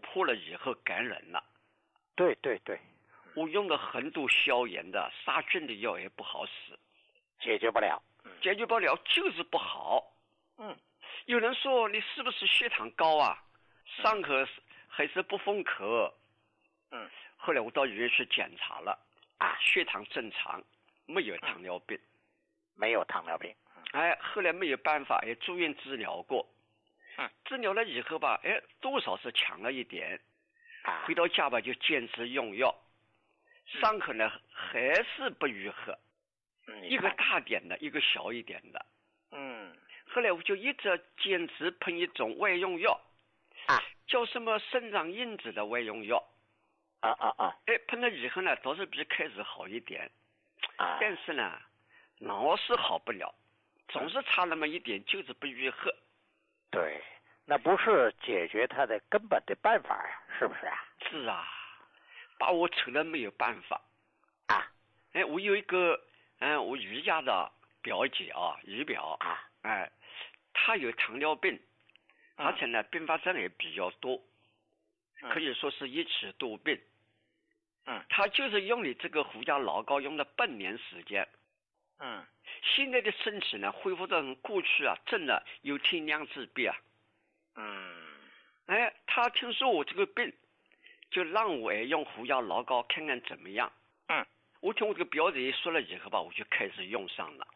破了以后感染了。 对对对， 我用了很多消炎的、杀菌的药也不好使， 解决不了， 解决不了就是不好。有人说你是不是血糖高啊？上课还是不封口？后来我到医院去检查了，血糖正常，没有糖尿病。 没有糖尿病。 后来没有办法，住院治疗过。治疗了以后吧，多少是强了一点。回到家吧就坚持用药，伤口呢还是不愈合，一个大点的，一个小一点的。后来我就一直坚持喷一种外用药，叫什么生长因子的外用药。喷了以后呢，倒是比开始好一点，但是呢，老是好不了，总是差那么一点，就是不愈合。 对，那不是解决它的根本的办法呀，是不是啊？ 是啊，把我愁了没有办法。我有一个我姨家的表姐姨表她有糖尿病，而且呢并发症也比较多，可以说是一起多病。她就是用你这个胡椒老膏用了半年时间。现在的身体呢恢复到过去真的有天良之别啊。她听说我这个病，就让我用胡椒老膏看看怎么样。我听我这个表姐说了以后吧，我就开始用上了。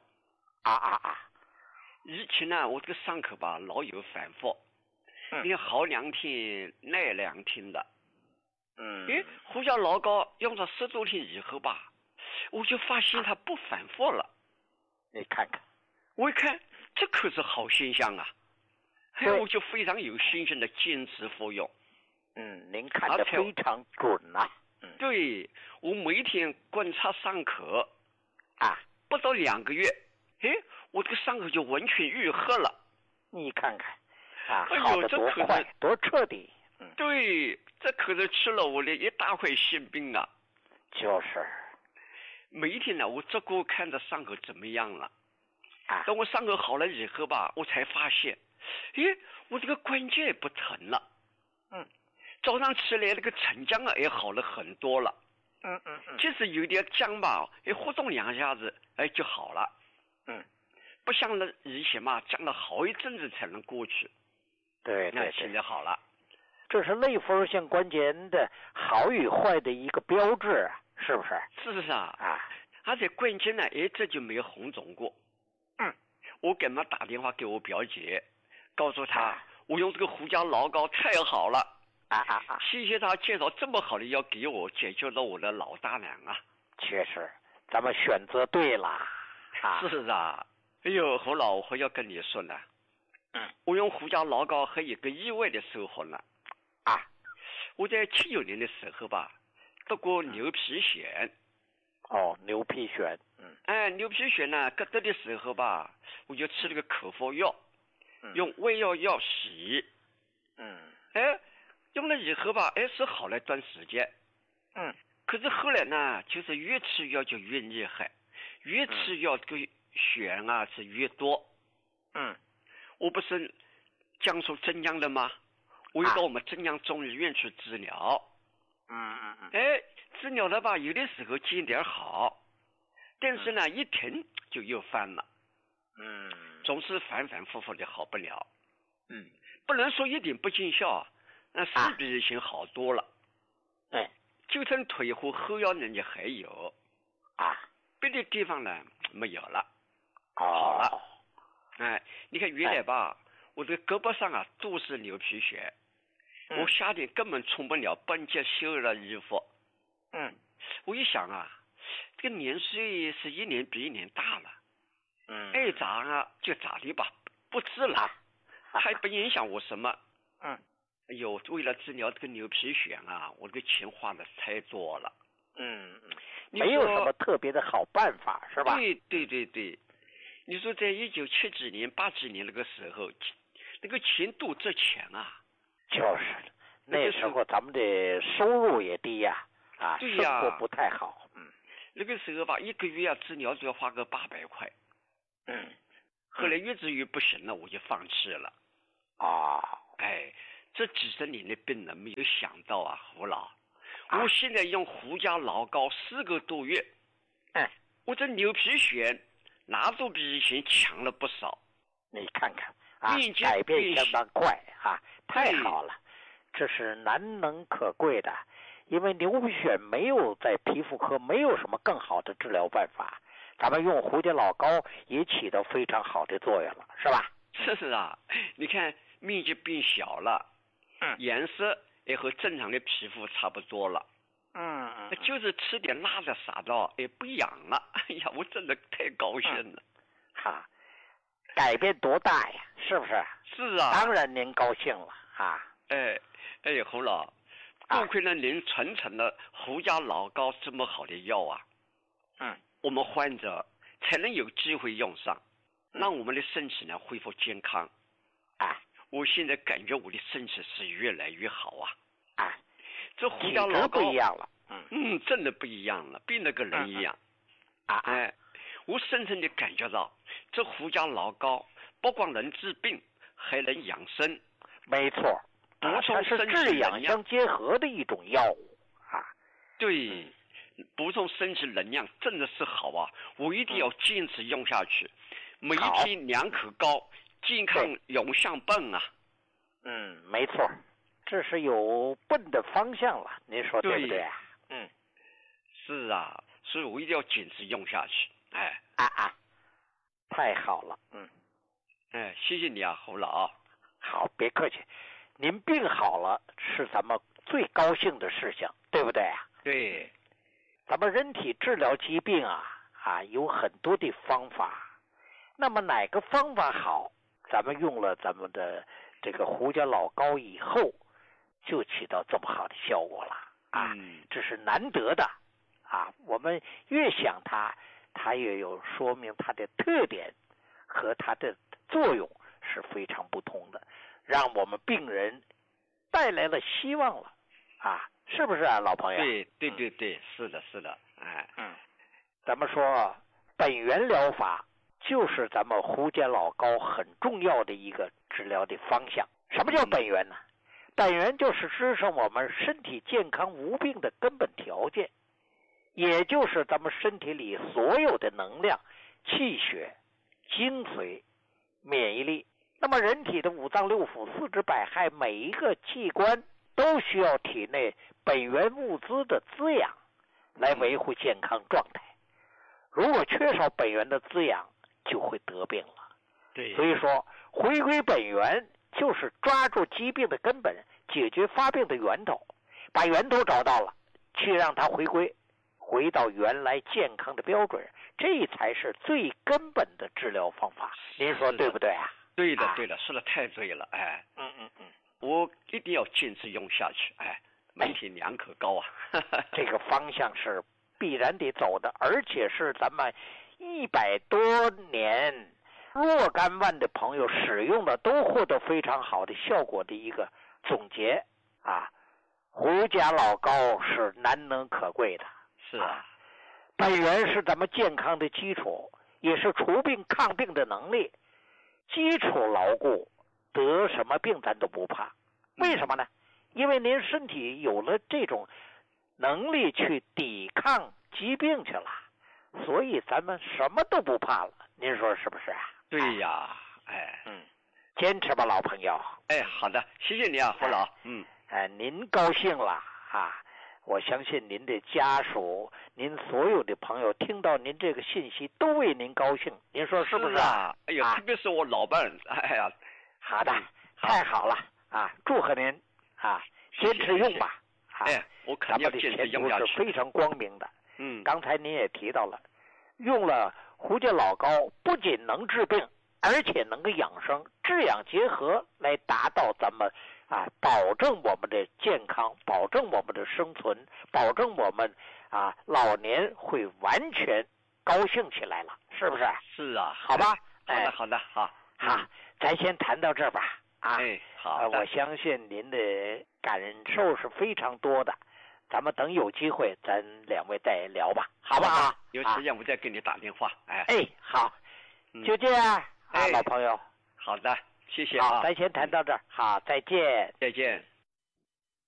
以前呢我这个伤口吧老有反复，你好2天耐2天的。胡椒老膏用了10多天以后吧，我就发现它不反复了。 你看看， 我一看这可是好现象啊。我就非常有信心的坚持服用。 您看得非常准啊。 对，我每天观察伤口不到2个月，我这个伤口就完全愈合了。 你看看好得多快多彻底。 对，这可是吃了我的一大块心病啊。 就是每一天呢我这个看着伤口怎么样了。等我伤口好了以后吧，我才发现我这个关节也不疼了。早上起来那个沉僵也好了很多了。就是有点僵吧，活动2下子就好了。不像那以前嘛，僵了好一阵子才能过去。 对， 现在好了。 这是类风性关节炎的好与坏的一个标志，是不是？ 是啊。而且关键呢一直就没有红肿过。我给他打电话给我表姐，告诉她我用这个胡椒老膏太好了。谢谢他介绍这么好的药给我，解决了我的老大难啊。 确实咱们选择对了。 是啊。何老，我要跟你说呢。我用胡椒老膏还有一个意外的收获呢。我在79年的时候吧得过牛皮癣。 牛皮癣。 牛皮癣呢得的时候吧，我就吃了个口服药，用胃药洗。用了以后吧是好了一段时间。可是后来呢就是越吃药就越厉害，越吃药这个癣是越多。我不是江苏镇江的吗？我又到我们镇江中医院去治疗。治疗了吧，有的时候见点好，但是呢一停就又犯了。总是反反复复的好不了。不能说一点不见效，那是比以前好多了。就剩腿和后腰呢也还有。别的地方呢没有了。好了。你看原来吧，我这个胳膊上都是牛皮癣。我夏天根本穿不了半截袖的衣服。我一想这个年岁是一年比一年大了。爱咋就咋的吧，不治了，还不影响我什么。为了治疗这个牛皮癣我这个钱花的太多了。 没有什么特别的好办法，是吧？ 对。你说在1970几年、80几年那个时候，那个钱多值钱啊。 就是那时候咱们的收入也低呀。生活不太好。 那个时候吧，一个月治疗就要花个800块。后来越治越不行了，我就放弃了。 这几十年的病人没有想到啊，胡老，我现在用胡家老膏4个多月，我这牛皮癣那都比以前强了不少。 你看看啊，改变相当快啊，太好了，这是难能可贵的。因为牛皮癣没有在皮肤科没有什么更好的治疗办法，咱们用胡家老膏也起到非常好的作用了，是吧？ 是啊，你看面积变小了，颜色也和正常的皮肤差不多了，就是吃点辣的啥的也不痒了。哎呀，我真的太高兴了。 改变多大呀，是不是？ 是啊， 当然您高兴了啊。 胡老，多亏了您传承了胡家老膏这么好的药啊，我们患者才能有机会用上，让我们的身体呢恢复健康。我现在感觉我的身体是越来越好啊。这胡家老膏不一样了， 真的不一样了，变了个人一样。我深深的感觉到，这胡家老膏不光能治病，还能养生。 没错， 补充身体治养相结合的一种药物啊。 对，补充身体能量真的是好啊！我一定要坚持用下去，每一天2口膏，健康永相伴啊。 没错，这是有奔的方向了，您说对不对啊？ 是啊，所以我一定要坚持用下去。 太好了， 谢谢你啊，胡老。 好，别客气。您病好了是咱们最高兴的事情，对不对啊？ 对。 咱们人体治疗疾病有很多的方法。那么哪个方法好，咱们用了咱们的这个胡家老膏以后，就起到这么好的效果了这是难得的我们越想它也有说明它的特点和它的作用是非常不同的，让我们病人带来了希望了是不是啊，老朋友？ 对，是的。 咱们说本源疗法就是咱们胡家老膏很重要的一个治疗的方向。什么叫本源呢？本源就是支撑我们身体健康无病的根本条件，也就是咱们身体里所有的能量、气血、精髓、免疫力。那么人体的五脏六腑、四肢百骸，每一个器官都需要体内本源物资的滋养来维护健康状态。如果缺少本源的滋养，就会得病了。 对， 所以说回归本源就是抓住疾病的根本，解决发病的源头，把源头找到了，去让它回到原来健康的标准，这才是最根本的治疗方法。您说对不对啊？ 对的，说的太对了。我一定要坚持用下去。每天2口膏这个方向是必然得走的，而且是咱们100多年若干万的朋友使用的都获得非常好的效果的一个总结胡家老膏是难能可贵的。 是本源是咱们健康的基础，也是除病抗病的能力。基础牢固，得什么病咱都不怕。为什么呢？因为您身体有了这种能力去抵抗疾病去了，所以咱们什么都不怕了。您说是不是啊？ 对呀， 坚持吧，老朋友。 好的，谢谢你啊，胡老。 您高兴了我相信您的家属，您所有的朋友听到您这个信息都为您高兴，您说是不是啊？特别是我老伴。 好的，太好了祝贺您坚持用吧。 我肯定要坚持用下去。 咱们的前途是非常光明的。刚才您也提到了，用了胡家老膏不仅能治病，而且能够养生，治养结合来达到咱们保证我们的健康，保证我们的生存，保证我们老年会完全高兴起来了，是不是？ 是啊。 好吧。 好的，好。 咱先谈到这儿吧。 好。 我相信您的感受是非常多的，咱们等有机会咱2位再聊吧，好不好？ 有时间我再给你打电话。 好，就这样老朋友。 好的。 谢谢好，咱先谈到这儿，好，再见。 再见。